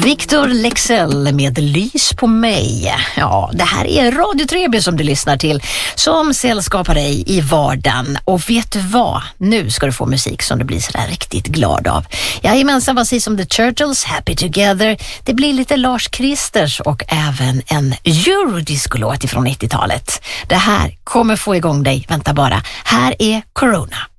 Victor Leksell med Lys på mig. Ja, det här är Radio Treby som du lyssnar till, som sällskapar dig i vardagen. Och vet du vad? Nu ska du få musik som du blir sådär riktigt glad av. Jajamensan, vad sägs om The Turtles, Happy Together? Det blir lite Lars Kristers och även en Eurodisco-låt ifrån 90-talet. Det här kommer få igång dig, vänta bara. Här är Corona.